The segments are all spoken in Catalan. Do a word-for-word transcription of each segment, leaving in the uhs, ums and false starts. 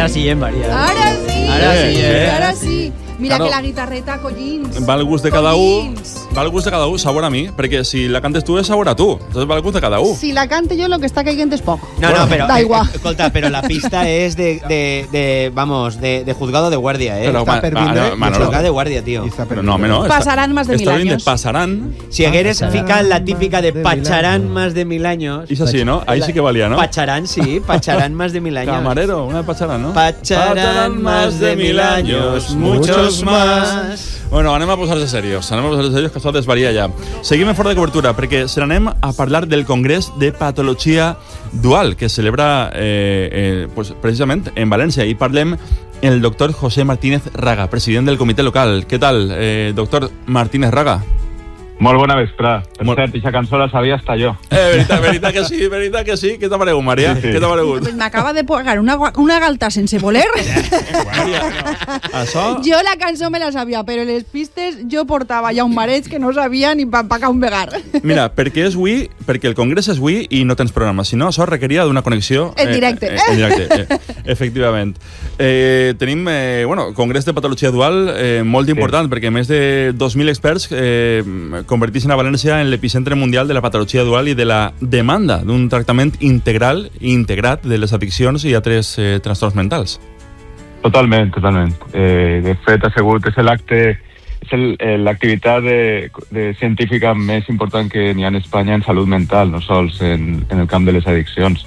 Ara sí, eh, Maria? Ara sí! Ara sí, eh? Ara sí! Mira Claro. que la guitarreta, collins. Va al gust de cada un, Collins. va al gust de cada un, sabor a mi, perquè si la cantes tu és sabor a tu, entonces va al gust de cada un. Si la cante yo, lo que está cayendo es poco. No, no, pero... Da eh, igual. eh, escolta, pero la pista es de, de, de vamos, de, de juzgado de guardia, ¿eh? Però, Està ma- per ma- vindre, no, Manolo, Juzgado de guardia, tío. Està per Pero no, home, no. Pasarán más de mil Está bien de años. pasarán. Si hagueres Pacharán ficat la típica de de mil pacharán años. más de mil años... Y es así, ¿no? Ahí sí que valía, ¿no? Pacharán, sí, pacharán más de mil años. Camarero, una pacharán, ¿no? Pacharán más de mil años, muchos más. Bueno, anem a posar-se serios, anem a posar-se serios, que això desvaria ja. Seguim en fora de cobertura, perquè se n'anem a parlar del Congrés de Patologia Dual, que es celebra eh, eh, pues, precisament en València, i parlem el doctor José Martínez Raga, president del comitè local. Què tal, eh, doctor Martínez Raga? Molt bona vesprà. Per Molt- cert, aquesta cançó la sabia hasta jo. Eh, veritat, veritat que sí, veritat que sí. Què t'ha paregut, Maria? Sí, sí. Què t'ha paregut? Pues me acaba de pagar una, gua- una galta sense voler. Maria, això... Yo la canción me la sabía, pero les pistes yo portava ja un mareig que no sabia ni pa, pa cá un vegar. Mira, perquè és avui, perquè el congrés és avui i no tens programa, si no, això requeria d'una connexió... En directe. Eh, eh, en directe, eh, efectivament. Eh, tenim, eh, bueno, Congrés de Patologia Dual eh, molt important, sí. perquè més de dos mil experts eh, converteixen a València en l'epicentre mundial de la patologia dual i de la demanda d'un tractament integral i integrat de les addiccions i altres eh, trastorns mentals. Totalment, totalment. Eh, de fet, ha sigut, és l'acte, és el- eh, l'activitat de, de científica més important que n'hi ha en Espanya en salut mental, no sols en, en el camp de les addiccions.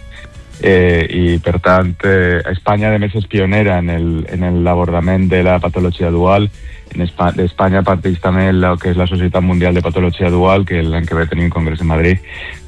Eh, I, per tant, eh, Espanya, a més, és pionera en el- en l'abordament de la patologia dual. En Espa d'Espanya parteix també el que és la Societat Mundial de Patologia Dual, que l'any que ve tenim un congrés en Madrid,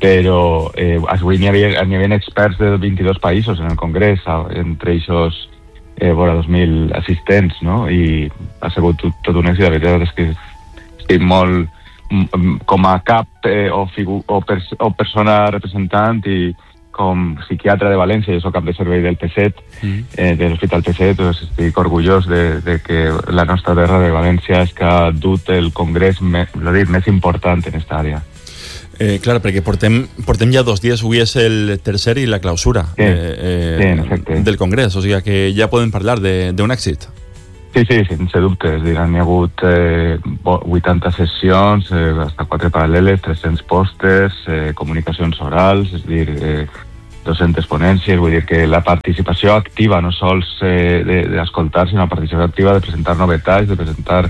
però eh, avui n'hi havia, n'hi havia experts de vint-i-dos països en el congrés, entre ells eh, vora dos mil assistents, no? I ha sigut tot, tot un èxit. La veritat és que estic molt mm, com a cap eh, o, figu o, pers o persona representant i com psiquiatre de València, jo soc cap de servei del P set, mm. eh, de l'Hospital P set, doncs estic orgullós de, de que la nostra terra de València és que ha dut el congrés me, dit, més important en aquesta àrea. Eh, clar, perquè portem, portem ja dos dies, avui és el tercer i la clausura Sí, eh, sí, en efecte. del congrés, o sigui que ja podem parlar d'un èxit. Sí, sí, sense dubte. És a dir, n'hi ha hagut eh, vuitanta sessions, eh, hasta quatre paral·leles, tres-cents pòsters, eh, comunicacions orals, és a dir, eh, dos-centes ponències. Vull dir que la participació activa, no sols eh, d'escoltar, sinó la participació activa de presentar novetats, de presentar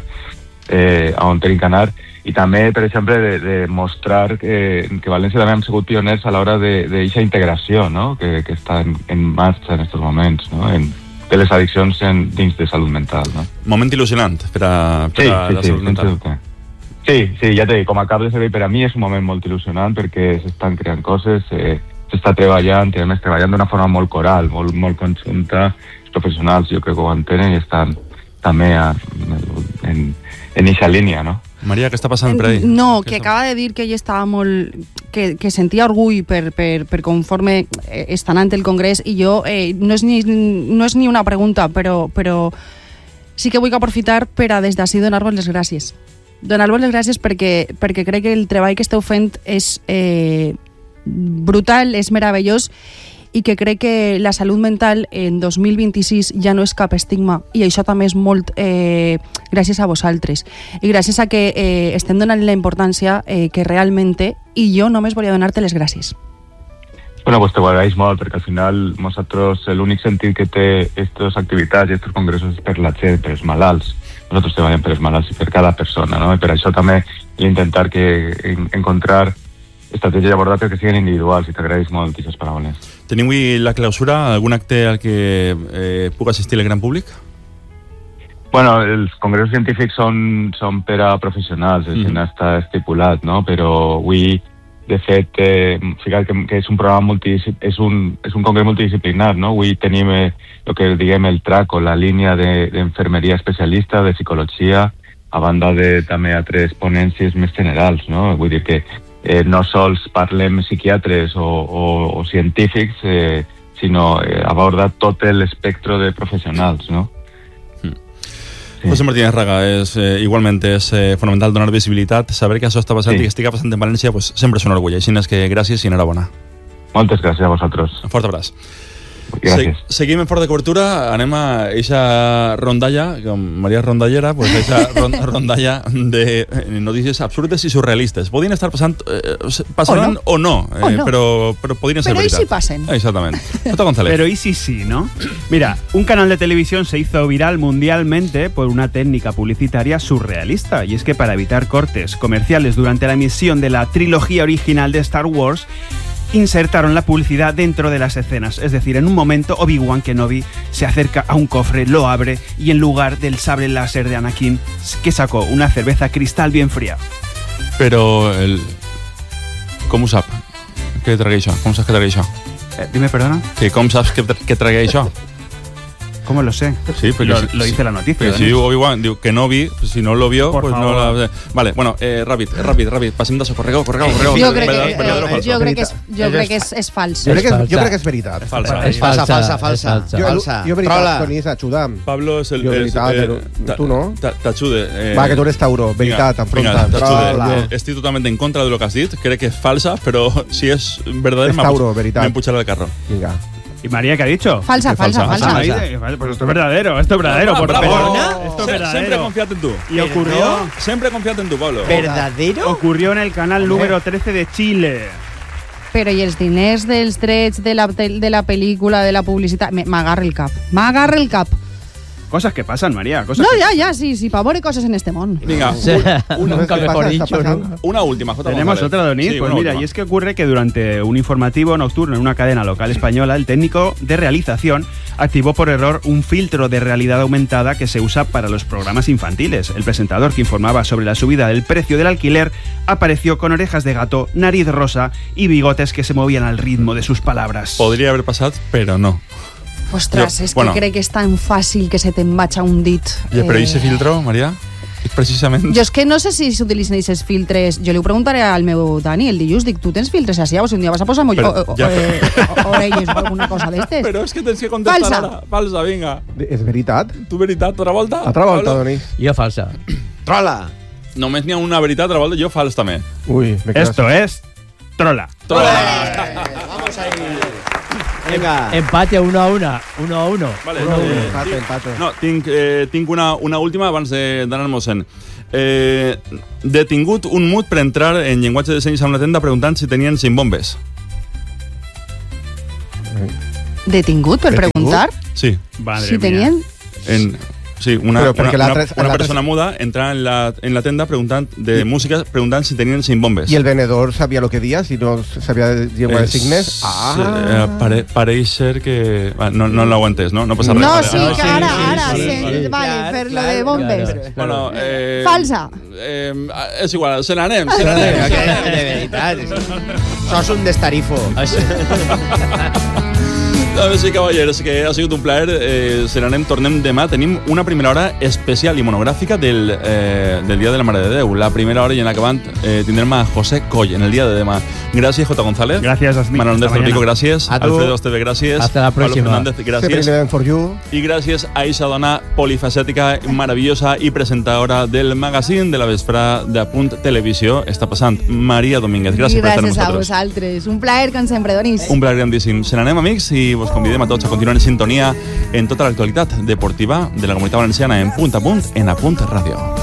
eh, a on tenim que anar, i també, per exemple, de, de mostrar que, que València també hem sigut pioners a l'hora d'aquesta integració, no? que, que està en, en marxa en aquests moments, no? en, de les addiccions en, dins de salut mental. No? Moment il·lusionant per a, per Sí, a sí, la sí, salut sense mental. dubte. Sí, sí, ja t'he dit, com a cap de servei per a mi és un moment molt il·lusionant perquè s'estan creant coses, eh, s'està treballant, i a més treballant d'una forma molt coral, molt, molt conjunta. Els professionals jo crec que ho entenen i estan també a, en en eixa línia, no? Maria, què està passant per ahí? No, Què que està- acaba de dir que ell estava molt... que, que sentia orgull per, per, per conforme eh, està anant el Congrés, i jo, eh, no, és ni, no és ni una pregunta, però, però sí que vull aprofitar per a des d'ací donar-vos les gràcies. Donar-vos les gràcies perquè, perquè crec que el treball que esteu fent és eh, brutal, és meravellós, i que crec que la salut mental en dos mil vint-i-sis ja no és cap estigma, i això també és molt eh, gràcies a vosaltres i gràcies a que eh, estem donant la importància eh, que realment té, i jo només volia donar-te les gràcies. Bueno, pues te ho agraeix molt, perquè al final nosaltres l'únic sentit que té aquestes activitats i aquests congressos és per la gent, per els malalts. Nosaltres treballem per els malalts i per cada persona, no? I per això també l'intentar que en, encontrar estratègies d'abordatge que siguin individuals, i t'agraeix molt aquestes paraules. Tenim avui la clausura, algun acte al que eh, puc assistir el gran públic? Bueno, els congressos científics són, són per a professionals, mm. -hmm. està estipulat, no? Però avui, de fet, eh, ficar que, que és un programa multidisciplinar, és un, és un congrés multidisciplinar, no? Avui tenim eh, el que diguem el TRACO, la línia d'enfermeria de, especialista, de psicologia, a banda de també altres ponències més generals, no? Vull dir que eh, no sols parlem psiquiatres o, o, o científics, eh, sinó eh, abordar tot l'espectre de professionals, no? Sí. José Martínez Raga, és, eh, igualment és eh, fonamental donar visibilitat, saber que això està passant sí. i que estigui passant en València, pues, sempre és un orgull, així és que gràcies i enhorabona. Moltes gràcies a vosaltres. Un fort abraç. Gràcies. Se, seguim en fort de cobertura, anem a eixa rondalla, com Maria Rondallera, pues eixa rondalla de notícies absurdes i surrealistes. Podien estar passant, eh, passaran o no, o no, eh, o no. Però, però podrien ser Pero veritat. ¿y si pasen? Exactamente. Jota González. Pero y si sí, ¿no? Mira, un canal de televisión se hizo viral mundialmente por una técnica publicitaria surrealista. Y es que para evitar cortes comerciales durante la emisión de la trilogía original de Star Wars, insertaron la publicidad dentro de las escenas. Es decir, en un momento Obi-Wan Kenobi se acerca a un cofre, lo abre y en lugar del sable láser de Anakin, que sacó una cerveza cristal bien fría. Però el... com ho sap? Que tragué això? Com saps que tragué això? Eh, dime, perdona. Que com saps que, que tragué això? ¿Cómo lo sé? Sí, porque lo, si, lo dice la noticia. Pero si diu Obi-Wan, diu que no vi, pues si no lo vio, Por pues favor. no la... Vale, bueno, eh, ràpid, ràpid, ràpid, passem d'això, corregeu, corregeu, corregeu. Jo crec que, Verdad- verdadero o eh, falso? jo crec que, és, jo És crec que és, és fals. Jo crec, que, És és- jo falsa. crec que és veritat. Falsa. És Falsa, falsa, falsa, falsa. és falsa. Jo, Falsa. jo veritat, Trola. Denis, ajuda'm. Pablo és el... Jo, és, veritat, però ta- tu no. ta- T'ajude. Eh, Va, que tu eres Tauro. Veritat, vinga, enfronta't. t'ajude. Trola. Eh, Estic totalment en contra de lo que has dit. Crec que és falsa, però si és verdadera... És Tauro, veritat. M'empujarà del carro. Vinga. ¿Y María qué ha dicho? Falsa, Que falsa, falsa, falsa. Ah, dice- vale, pues esto es verdadero, esto es verdadero. Ah, por bravo. favor. Se- Esto es Sempre he verdadero. confiat en tu. Y ocurrió, Sempre he confiat en tu, Pablo. ¿Verdadero? ocurrió en el canal número trece de Chile. Però i els diners dels drets de la, de la pel·lícula, de la publicitat... Me- M'agarra el cap. M'agarra el cap. Cosas que pasan, María. Cosas No, que ya, ya, sí, sí, pavore cosas en este món. Vinga, Sí, una, nunca ¿Qué mejor pasa? ¿Está dicho, pasando? ¿no? una última, Jota Tenemos González. otra, Donís. Sí, Pues una mira, última. y es que ocurre que durante un informativo nocturno en una cadena local española, el técnico de realización activó por error un filtro de realidad aumentada que se usa para los programas infantiles. El presentador que informaba sobre la subida del precio del alquiler apareció con orejas de gato, nariz rosa y bigotes que se movían al ritmo de sus palabras. Podria haver passat, però no. Ostres, Jo- és bueno. que crec que és tan fàcil que se te'n vaig a un dit. I, però Eh, i se filtró, Maria? És precisament... Jo és que no sé si s'utilitzen aquests filtres. Jo li ho preguntaré al meu Dani el dilluns. Dic, tu tens filtres així? O si un dia vas a posar moll... Però, o, o, ja. eh, o- orelles o alguna cosa d'estes? Però és que tens que contestar Falsa. ara. Falsa, vinga. És veritat? Tu veritat, altra volta? Altra volta, Pablo? Denis. Jo falsa. Trola. Només n'hi ha una veritat, altra volta, jo fals també. Ui, me quedas... Esto es trola. Vamos ahí. Venga. Empate a uno a una. Uno a uno. Vale, Uno a uno, eh, empate, tinc- empate. No, tinc, eh, tinc una, una última abans de- d'anar-nos-en. Eh, detingut un mut per entrar en llenguatge de senyes a una tenda preguntant si tenien cinc-bombes. Detingut per Detingut? preguntar Sí. Madre si mía. tenien... En, sí, una, Però una, perquè una, l'altre- una l'altre- persona muda entra en la, en la tenda preguntant de música preguntant si tenien cinc-bombes. I el venedor sabia lo que dia, si no sabia de llengua de signes? Ah. Ah! pare, pareix ser que... Va, no, no l'ho entès, no? No passa res. No, vale, sí, ah, que sí, ara, sí, ara, sí, sí, sí. vale, Clar, per lo clar, de bombes. claro. Bueno, eh, Falsa. Eh, és igual, se n'anem, se n'anem. De veritat. Sos un destarifo. Dames i cavallers, que ha sigut un plaer. Eh, se n'anem, tornem demà. Tenim una primera hora especial i monogràfica del, eh, del Dia de la Mare de Déu. La primera hora i en acabant eh, tindrem a José Coll en el dia de demà. Gràcies, Jota González. Gracias, Asmi. Manuel Hasta Cervico, mañana. gràcies. A tu. Alfredo Esteve, gràcies. Hasta la próxima. Pablo Fernández, Sempre gràcies. eleven for you. I gràcies a eixa dona polifacètica, maravillosa i presentadora del magazín de la vesprada de Punt Televisió. Està passant Maria Domínguez. Gràcies, per estar amb Gràcies a nosaltres. vosaltres. Un plaer, com sempre, Donis. Un plaer grandíssim. Se n'anem, amics, i vos convidem a tots a continuar en sintonia en tota l'actualitat deportiva de la Comunitat Valenciana en Punt a Punt en A Punt Ràdio.